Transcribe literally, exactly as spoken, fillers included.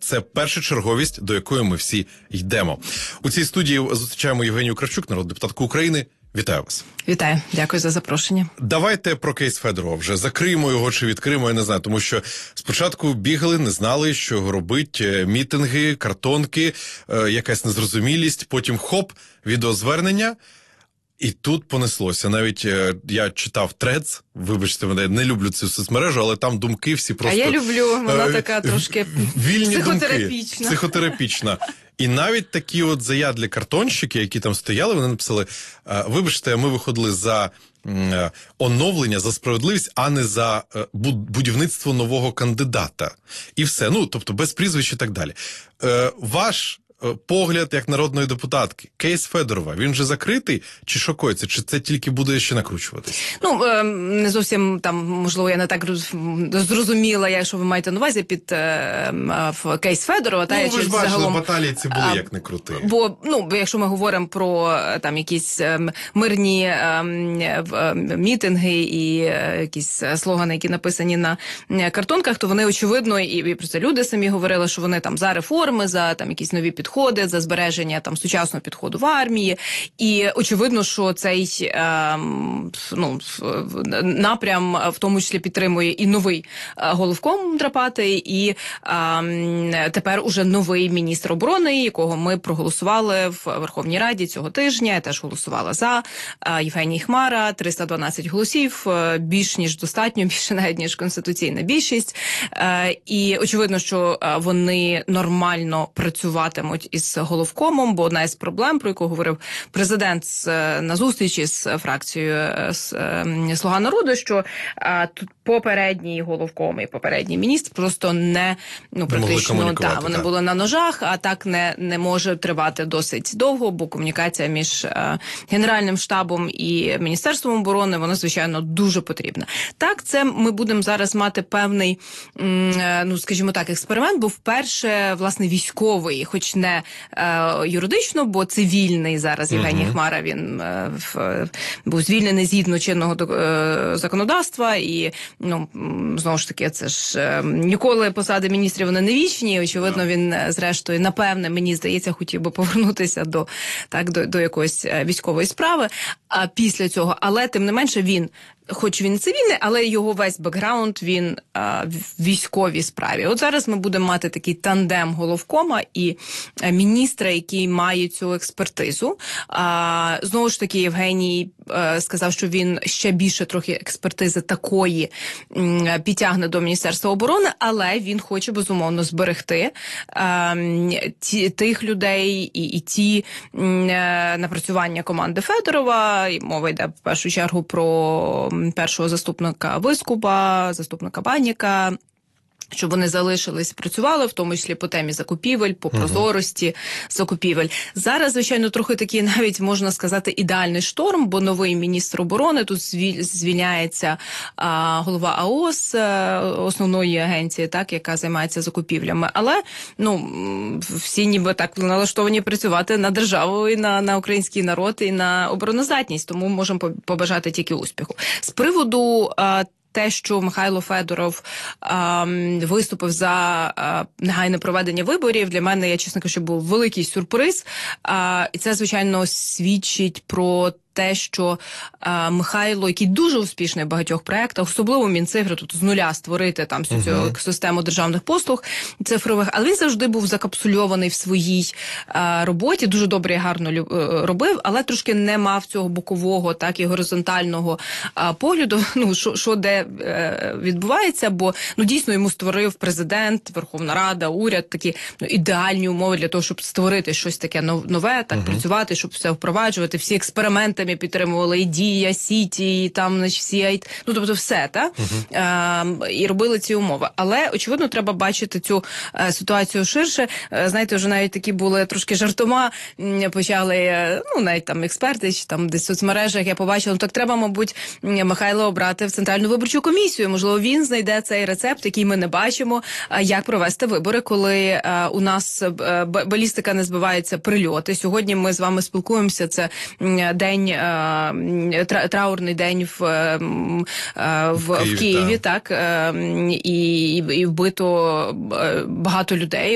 це першочерговість, до якої ми всі йдемо. У цій студії зустрічаємо Євгенію Кравчук, народну депутатку України. Вітаю вас. Вітаю. Дякую за запрошення. Давайте про кейс Федорова вже. Закриємо його чи відкриємо, я не знаю. Тому що спочатку бігали, не знали, що робить, мітинги, картонки, якась незрозумілість. Потім хоп, відеозвернення. І тут понеслося. Навіть е, я читав Threads, вибачте мене, не люблю цю соцмережу, але там думки всі просто... А я люблю, вона е, така трошки вільні психотерапічна. Думки, психотерапічна. І навіть такі от заядлі картонщики, які там стояли, вони написали, е, вибачте, ми виходили за е, оновлення, за справедливість, а не за е, будівництво нового кандидата. І все, ну, тобто без прізвищ і так далі. Е, ваш... погляд як народної депутатки. Кейс Федорова, він вже закритий чи шокується? Чи це тільки буде ще накручуватись? Ну, не зовсім там, можливо, я не так зрозуміла, якщо ви маєте на увазі під в кейс Федорова. Ну, та, ви ж бачили, загалом... баталії ці були, а, як не крути. Бо, ну, якщо ми говоримо про там якісь мирні мітинги і якісь слогани, які написані на картонках, то вони, очевидно, і про це люди самі говорили, що вони там за реформи, за там якісь нові підходи, підходи, за збереження там сучасного підходу в армії. І очевидно, що цей е, ну, напрям в тому числі підтримує і новий головком Драпатий, і е, тепер уже новий міністр оборони, якого ми проголосували в Верховній Раді цього тижня. Я теж голосувала за. Е, Євгеній Хмара, триста дванадцять голосів, е, більш ніж достатньо, більше навіть ніж конституційна більшість. Е, і очевидно, що вони нормально працюватимуть із головкомом, бо одна із проблем, про яку говорив президент на зустрічі з фракцією «Слуга народу», що а, тут попередній головком і попередній міністр просто не, ну, практично, та, вони так. були на ножах, а так не, не може тривати досить довго, бо комунікація між а, Генеральним штабом і Міністерством оборони, вона, звичайно, дуже потрібна. Так, це ми будемо зараз мати певний, м, ну, скажімо так, експеримент, бо вперше, власне, військовий, хоч не е, юридично, бо цивільний зараз Євгеній uh-huh. Хмара, він е, в, був звільнений згідно чинного е, законодавства, і, ну, знову ж таки, це ж е, ніколи посади міністрів вони не вічні, очевидно, yeah. він, зрештою, напевне, мені здається, хотів би повернутися до, так, до, до якоїсь військової справи, а після цього, але, тим не менше, він хоч він цивільний, але його весь бекграунд, він а, в військовій справі. От зараз ми будемо мати такий тандем головкома і а, міністра, який має цю експертизу. А, знову ж таки, Євгеній а, сказав, що він ще більше трохи експертизи такої м, підтягне до Міністерства оборони, але він хоче, безумовно, зберегти а, ті, тих людей і, і ті м, напрацювання команди Федорова. І мова йде, в першу чергу, про першого заступника Вискуба, заступника Баніка, щоб вони залишились, працювали, в тому числі по темі закупівель, по прозорості uh-huh. закупівель. Зараз, звичайно, трохи такий, навіть можна сказати, ідеальний шторм, бо новий міністр оборони, тут звільняється а, голова АОС, а, основної агенції, так, яка займається закупівлями. Але, ну, всі ніби так налаштовані працювати на державу і на, на український народ, і на обороноздатність, тому можемо побажати тільки успіху. З приводу а, те, що Михайло Федоров а, виступив за а, негайне проведення виборів, для мене, я, чесно кажучи, був великий сюрприз. А, і це, звичайно, свідчить про те, що а, Михайло, який дуже успішний в багатьох проєктах, особливо Мінцифри, тут з нуля створити там всю цю uh-huh. систему державних послуг цифрових, але він завжди був закапсульований в своїй а, роботі, дуже добре і гарно люб, робив, але трошки не мав цього бокового, так, і горизонтального а, погляду, ну, що, що де е, відбувається, бо, ну, дійсно, йому створив президент, Верховна Рада, уряд, такі, ну, ідеальні умови для того, щоб створити щось таке нове, так, uh-huh. працювати, щоб все впроваджувати, всі експерименти підтримували і Дія, Сіті, і там, значить, всі, ну, тобто все, так? Uh-huh. Е, і робили ці умови. Але, очевидно, треба бачити цю е, ситуацію ширше. Е, знаєте, вже навіть такі були трошки жартома, почали, е, ну, навіть там експерти, чи там десь в соцмережах, я побачила, ну, так треба, мабуть, Михайла обрати в Центральну виборчу комісію. Можливо, він знайде цей рецепт, який ми не бачимо, е, як провести вибори, коли е, у нас е, балістика не збивається прильоти. Сьогодні ми з вами спілкуємося, це день траурний день в, в, в Києві, в Києві так, і, і вбито багато людей.